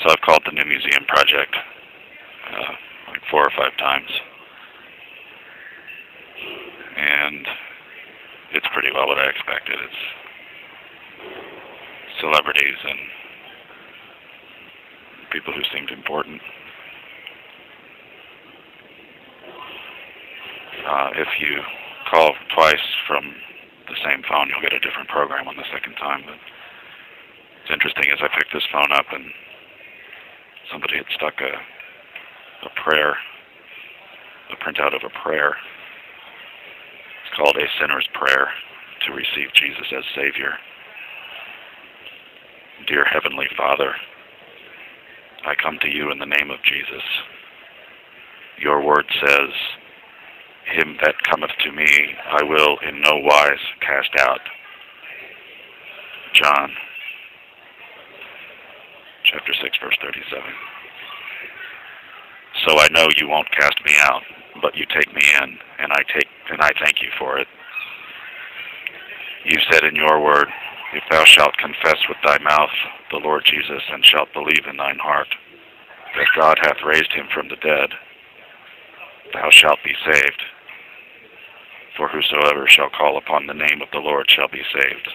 So I've called the New Museum Project like 4 or 5 times. And it's pretty well what I expected. It's celebrities and people who seemed important. If you call twice from the same phone, you'll get a different program on the second time. But it's interesting, as I picked this phone up, and somebody had stuck a printout of a prayer. It's called A Sinner's Prayer to Receive Jesus as Savior. Dear Heavenly Father, I come to you in the name of Jesus. Your word says, him that cometh to me, I will in no wise cast out. John, chapter 6, verse 37. So I know you won't cast me out, but you take me in, and I thank you for it. You said in your word, if thou shalt confess with thy mouth the Lord Jesus, and shalt believe in thine heart that God hath raised him from the dead, thou shalt be saved. For whosoever shall call upon the name of the Lord shall be saved.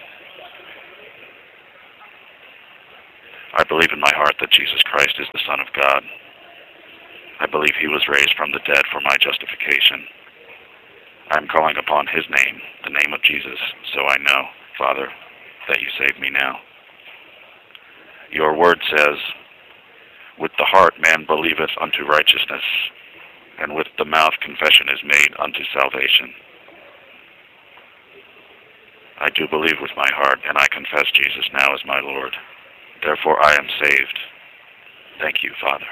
I believe in my heart that Jesus Christ is the Son of God. I believe he was raised from the dead for my justification. I am calling upon his name, the name of Jesus, so I know, Father, that you save me now. Your word says, with the heart man believeth unto righteousness, and with the mouth confession is made unto salvation. I do believe with my heart, and I confess Jesus now as my Lord. Therefore I am saved. Thank you, Father.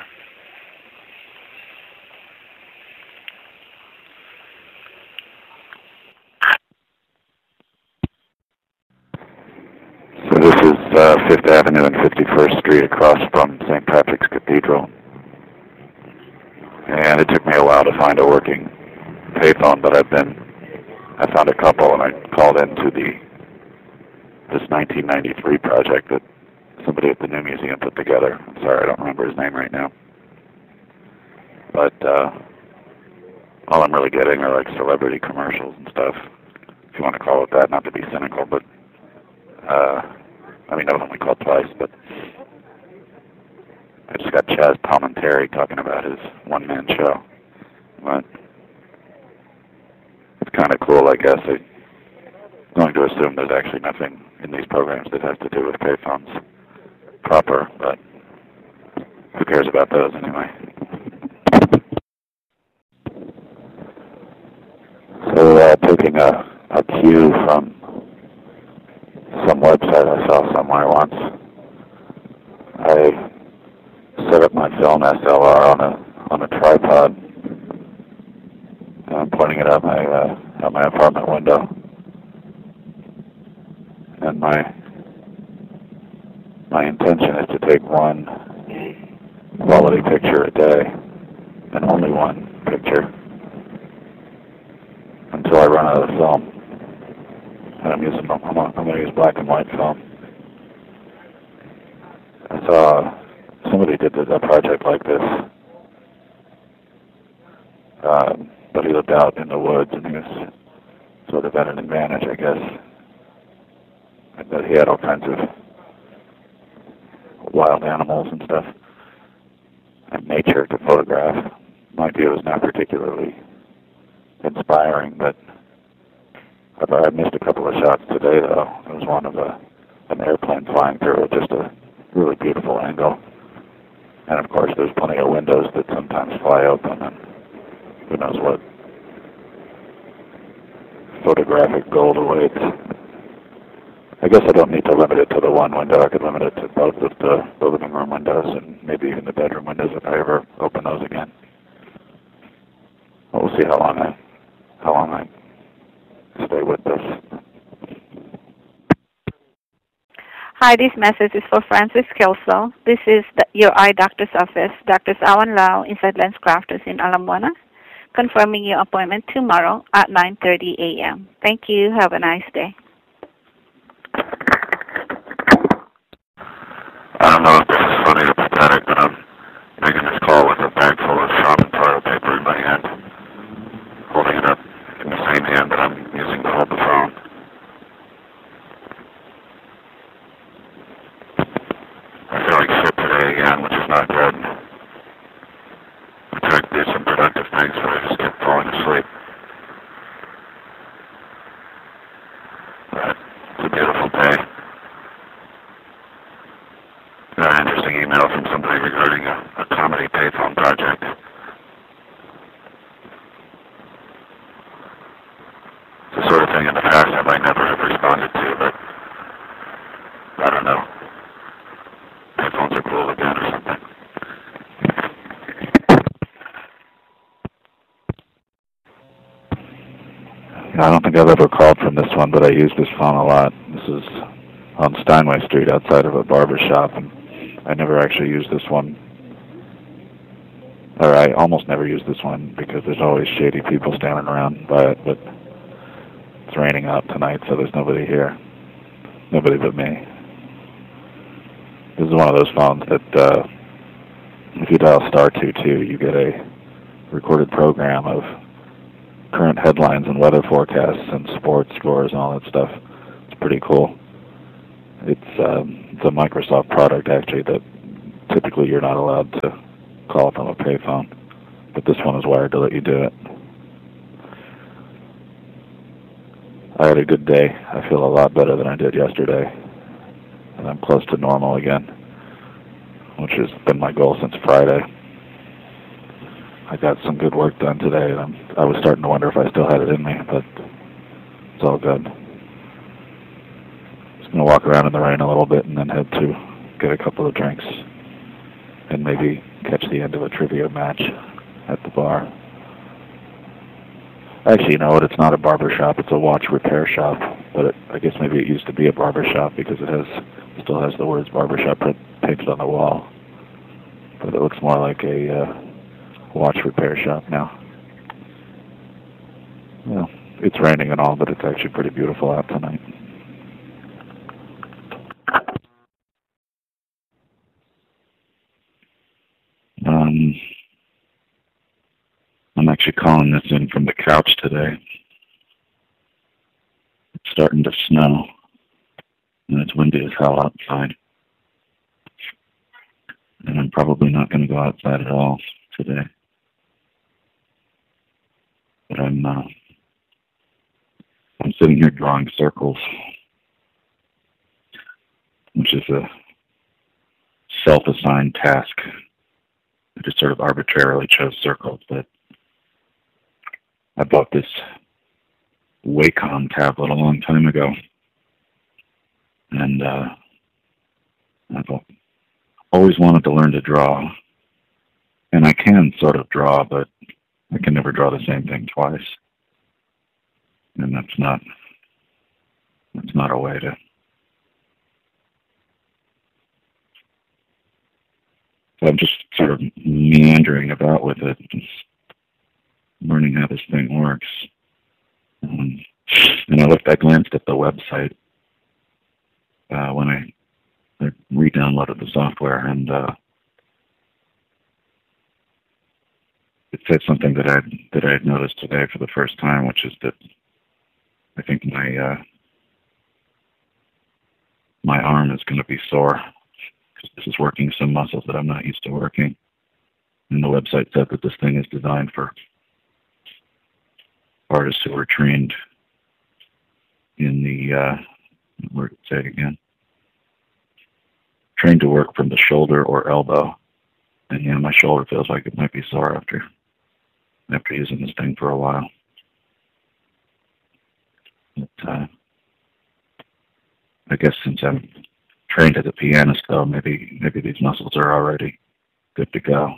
So this is 5th Avenue and 51st Street across from St. Patrick's Cathedral. And it took me a while to find a working payphone, but I found a couple, and I called into this 1993 project that somebody at the New Museum put together. I'm sorry, I don't remember his name right now. But all I'm really getting are like celebrity commercials and stuff, if you want to call it that, not to be cynical, but I mean, I've only called twice, but I just got Chaz Palminteri talking about his one-man show. But it's kind of cool, I guess. I'm going to assume there's actually nothing in these programs that has to do with payphones proper, but who cares about those anyway? So taking a cue from some website I saw somewhere once, I set up my film SLR on a tripod, and I'm pointing it out my apartment window, and my intention is to take one quality picture a day, and only one picture, until I run out of film. And I'm going to use black and white film. I saw somebody did a project like this, but he lived out in the woods, and he was sort of at an advantage, I guess. But he had all kinds of wild animals and stuff, and nature to photograph. My view is not particularly inspiring, but I missed a couple of shots today, though. There was one of an airplane flying through at just a really beautiful angle. And, of course, there's plenty of windows that sometimes fly open, and who knows what photographic gold awaits. I guess I don't need to limit it to the one window. I could limit it to both of the living room windows and maybe even the bedroom windows if I ever open those again. But we'll see how long I stay with this. Hi, this message is for Francis Kelso. This is your eye doctor's office, Dr. Awan Lau, Inside Lens Crafters in Ala Moana, confirming your appointment tomorrow at 9:30 a.m. Thank you. Have a nice day. I don't know if this is funny or pathetic, but not good. I tried to do some productive things, but I just kept falling asleep. But it's a beautiful day. Got an interesting email from somebody regarding a comedy payphone project. It's the sort of thing in the past I might never have responded to, but I don't know. Payphones are cool again or something. I don't think I've ever called from this one, but I use this phone a lot. This is on Steinway Street outside of a barber shop, and I never actually use this one. Or I almost never use this one because there's always shady people standing around by it, but it's raining out tonight, so there's nobody here. Nobody but me. This is one of those phones that if you dial *22, you get a recorded program of current headlines and weather forecasts and sports scores and all that stuff. It's pretty cool. It's a Microsoft product, actually, that typically you're not allowed to call from a payphone, but this one is wired to let you do it. I had a good day. I feel a lot better than I did yesterday, and I'm close to normal again, which has been my goal since Friday. I got some good work done today, and I was starting to wonder if I still had it in me, but it's all good. Just going to walk around in the rain a little bit and then head to get a couple of drinks and maybe catch the end of a trivia match at the bar. Actually, you know what? It's not a barber shop. It's a watch repair shop, but I guess maybe it used to be a barber shop because it still has the words barbershop painted on the wall. But it looks more like a watch repair shop now. Well, it's raining and all, but it's actually pretty beautiful out tonight. I'm actually calling this in from the couch today. It's starting to snow, and it's windy as hell outside. And I'm probably not going to go outside at all today. But I'm sitting here drawing circles, which is a self-assigned task. I just sort of arbitrarily chose circles, but I bought this Wacom tablet a long time ago, and I've always wanted to learn to draw, and I can sort of draw, but I can never draw the same thing twice, and that's not a way to. So I'm just sort of meandering about with it, just learning how this thing works. And I glanced at the website when I re-downloaded the software, and it said something that I had noticed today for the first time, which is that I think my arm is going to be sore because this is working some muscles that I'm not used to working. And the website said that this thing is designed for artists who are trained in the where did it say it again? Trained to work from the shoulder or elbow. And yeah, my shoulder feels like it might be sore after using this thing for a while. But I guess since I'm trained as a pianist, though, maybe these muscles are already good to go.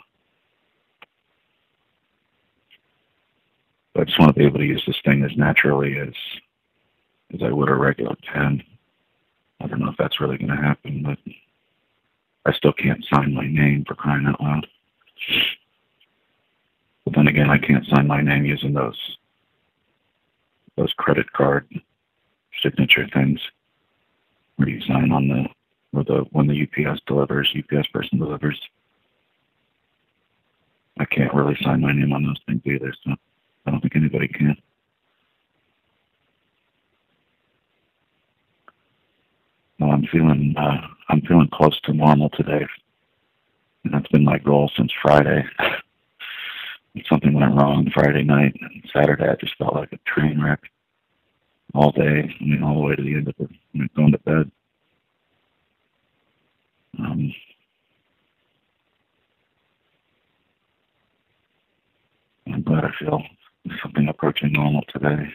But I just want to be able to use this thing as naturally as I would a regular pen. I don't know if that's really going to happen, but I still can't sign my name, for crying out loud. But then again, I can't sign my name using those credit card signature things where you sign on when the UPS person delivers. I can't really sign my name on those things either, so I don't think anybody can. Well, I'm feeling close to normal today. And that's been my goal since Friday. Something went wrong Friday night, and Saturday I just felt like a train wreck all day. I mean, all the way to the end of going to bed. I'm glad I feel something approaching normal today.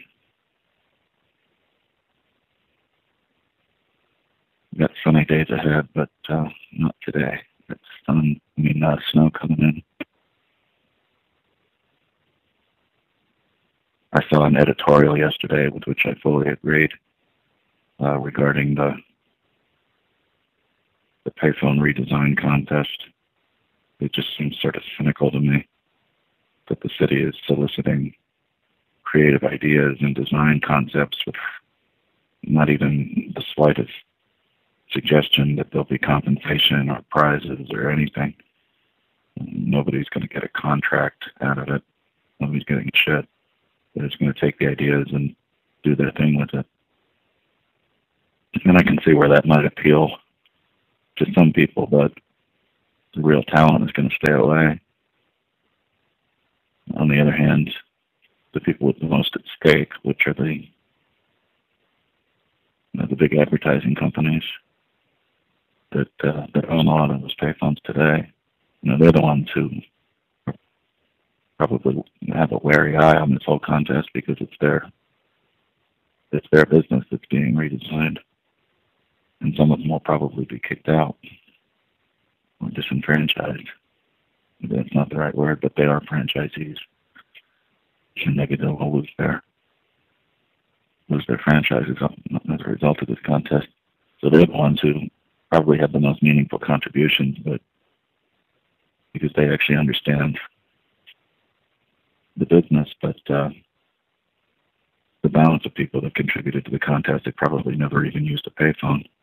We've got sunny days ahead, but not today. It's snow coming in. I saw an editorial yesterday with which I fully agreed regarding the payphone redesign contest. It just seems sort of cynical to me that the city is soliciting creative ideas and design concepts with not even the slightest suggestion that there'll be compensation or prizes or anything. Nobody's going to get a contract out of it. Nobody's getting shit. They're just going to take the ideas and do their thing with it. And I can see where that might appeal to some people, but the real talent is going to stay away. On the other hand, the people with the most at stake, which are the big advertising companies that own a lot of those payphones today, they're the ones who probably have a wary eye on this whole contest because it's their business that's being redesigned, and some of them will probably be kicked out or disenfranchised. That's not the right word, but they are franchisees, and maybe they'll lose their franchises as a result of this contest. So they're the ones who probably have the most meaningful contributions, but because they actually understand the business, but the balance of people that contributed to the contest, they probably never even used a payphone.